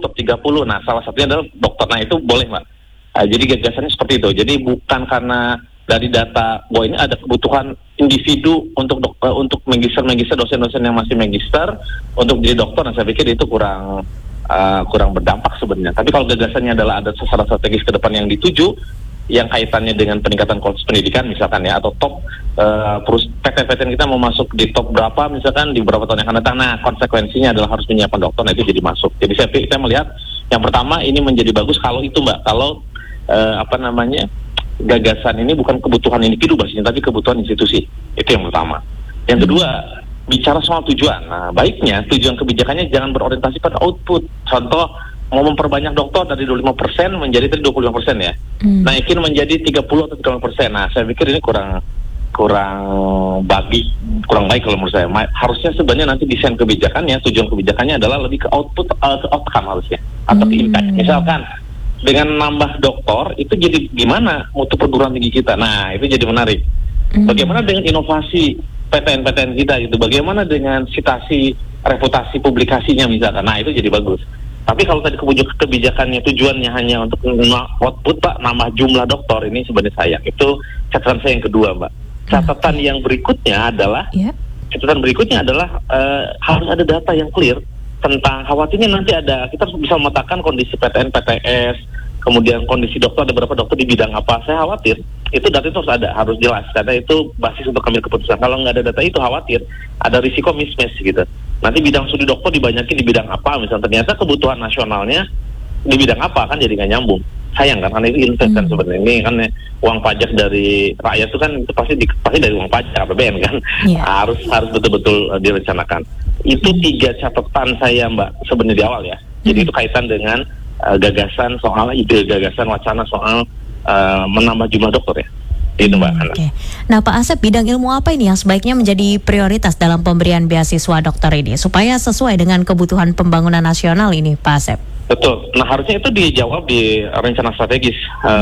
top 30. Nah, salah satunya adalah dokter. Nah, itu boleh, Mbak. Jadi gagasannya seperti itu. Jadi bukan karena dari data bahwa ini ada kebutuhan individu untuk magister dosen-dosen yang masih magister untuk jadi dokter. Nah, saya pikir itu kurang berdampak sebenarnya. Tapi kalau gagasannya adalah ada sasaran strategis ke depan yang dituju, yang kaitannya dengan peningkatan kualitas pendidikan misalkan ya, atau top PTN kita mau masuk di top berapa misalkan di beberapa tahun yang akan datang. Nah, konsekuensinya adalah harus menyiapkan dokter. Nah, itu jadi masuk. Jadi saya melihat yang pertama ini menjadi bagus kalau itu, Mbak, kalau gagasan ini bukan kebutuhan individu basisnya, tapi kebutuhan institusi. Itu yang pertama. Yang kedua, bicara soal tujuan. Nah, baiknya tujuan kebijakannya jangan berorientasi pada output. Contoh, mau memperbanyak dokter dari 25% menjadi tadi 25% ya. Naikin menjadi 30 atau 30%. Nah, saya pikir ini kurang baik kalau menurut saya. Harusnya sebenarnya nanti desain kebijakannya, tujuan kebijakannya adalah lebih ke output, ke outcome harusnya, atau ke impact. Misalkan dengan nambah dokter itu jadi gimana mutu perguruan tinggi kita. Nah, itu jadi menarik. Bagaimana dengan inovasi PTN-PTN kita gitu, bagaimana dengan citasi reputasi publikasinya misalkan. Nah, itu jadi bagus. Tapi kalau tadi kebijakannya tujuannya hanya untuk output, Pak, nambah jumlah dokter, ini sebenarnya sayang. Itu catatan saya yang kedua, Mbak. Catatan yang berikutnya adalah harus ada data yang clear tentang khawatirnya nanti kita harus bisa memetakan kondisi PTN, PTS, kemudian kondisi dokter, ada berapa dokter di bidang apa. Saya khawatir itu data itu harus jelas, karena itu basis untuk ambil keputusan. Kalau nggak ada data itu khawatir ada risiko mismatch gitu. Nanti bidang studi dokter dibanyakin di bidang apa, misalnya ternyata kebutuhan nasionalnya di bidang apa, kan jadi nggak nyambung. Sayang kan, karena itu invest kan sebenarnya. Ini kan uang pajak dari rakyat itu kan itu pasti dari uang pajak APBN kan. Harus betul-betul direncanakan. Itu 3 catatan saya, Mbak, sebenarnya di awal ya. Jadi itu kaitan dengan gagasan wacana soal menambah jumlah dokter ya. Itu, Mbak Hana. Okay. Nah, Pak Asep, bidang ilmu apa ini yang sebaiknya menjadi prioritas dalam pemberian beasiswa dokter ini supaya sesuai dengan kebutuhan pembangunan nasional ini, Pak Asep? Betul. Nah, harusnya itu dijawab di rencana strategis.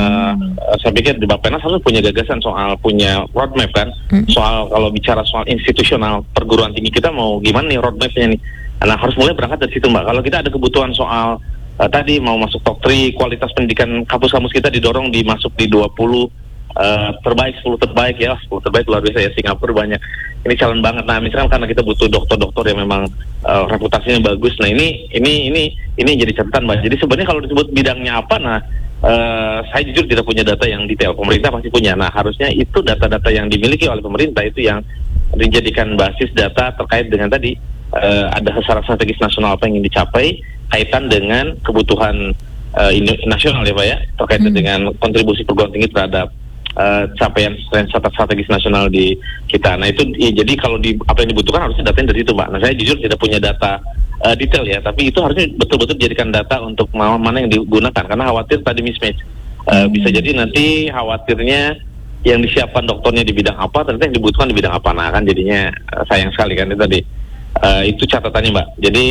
Saya pikir di Bappenas harus punya gagasan soal punya roadmap kan. Soal kalau bicara soal institusional perguruan tinggi kita mau gimana nih roadmapnya nih. Nah, harus mulai berangkat dari situ, Mbak. Kalau kita ada kebutuhan soal tadi mau masuk top 3, kualitas pendidikan kampus-kampus kita didorong dimasuk di 20 terbaik, 10 terbaik ya. 10 terbaik luar biasa ya, Singapura banyak. Ini calon banget. Nah, misalkan karena kita butuh dokter-dokter yang memang reputasinya bagus. Nah, ini jadi catatan, Mbak. Jadi sebenarnya kalau disebut bidangnya apa, nah saya jujur tidak punya data yang detail. Pemerintah pasti punya. Nah, harusnya itu data-data yang dimiliki oleh pemerintah itu yang dijadikan basis data terkait dengan tadi ada sasaran strategis nasional apa yang ingin dicapai kaitan dengan kebutuhan nasional ya, Pak ya, terkait dengan kontribusi perguruan tinggi terhadap capaian strategis nasional di kita. Nah, itu jadi kalau apa yang dibutuhkan harusnya datanya dari itu, Mbak. Nah, saya jujur tidak punya data detail ya, tapi itu harusnya betul-betul dijadikan data untuk mana yang digunakan, karena khawatir tadi mismatch. Bisa jadi nanti khawatirnya yang disiapkan dokternya di bidang apa, ternyata yang dibutuhkan di bidang apa. Nah, kan jadinya sayang sekali kan itu tadi. Itu catatannya, Mbak. Jadi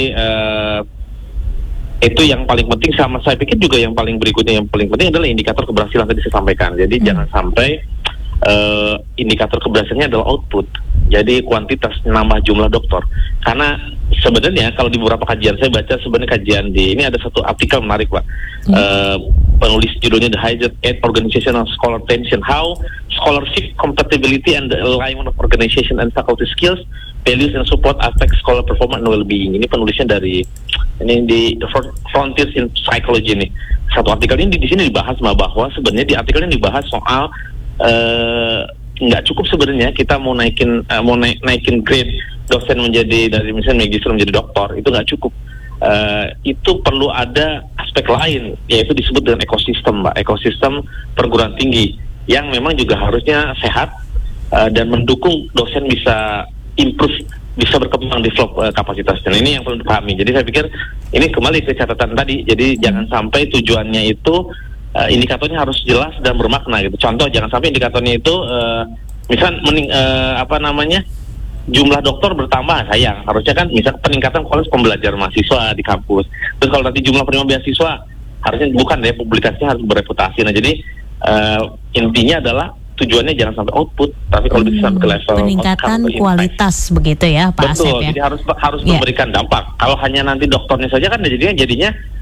itu yang paling penting. Sama saya pikir juga yang paling berikutnya, yang paling penting adalah indikator keberhasilan tadi saya sampaikan. Jadi jangan sampai indikator keberhasilannya adalah output. Jadi kuantitas nambah jumlah dokter. Karena sebenarnya kalau di beberapa kajian saya baca, sebenarnya kajian ini ada satu artikel menarik, Pak. Penulis judulnya The Higher Ed Organizational Scholar Tension: How Scholarship Compatibility and the Alignment of Organization and Faculty Skills, Values and Support Affect Scholar Performance and Well-being. Ini penulisnya dari di The Frontiers in Psychology ini. Satu artikel ini di sini dibahas bahwa sebenarnya di artikelnya dibahas soal nggak cukup sebenarnya kita mau naikin grade dosen menjadi dari misalnya magister menjadi doktor, itu nggak cukup. Itu perlu ada aspek lain, yaitu disebut dengan ekosistem, Mbak. Ekosistem perguruan tinggi yang memang juga harusnya sehat dan mendukung dosen bisa improve, bisa berkembang, develop kapasitasnya. Nah, ini yang perlu dipahami. Jadi saya pikir ini kembali ke catatan tadi. Jadi jangan sampai tujuannya itu indikatornya harus jelas dan bermakna gitu. Contoh, jangan sampai indikatornya itu jumlah dokter bertambah, sayang. Harusnya kan misal peningkatan kualitas pembelajaran mahasiswa di kampus. Terus kalau nanti jumlah penerima beasiswa, harusnya bukan deh, publikasinya harus bereputasi. Nah, jadi intinya adalah tujuannya jangan sampai output, tapi kalau bisa sampai ke level peningkatan kualitas begitu ya, Pak Asep ya. Jadi harus memberikan dampak. Kalau hanya nanti dokternya saja kan jadinya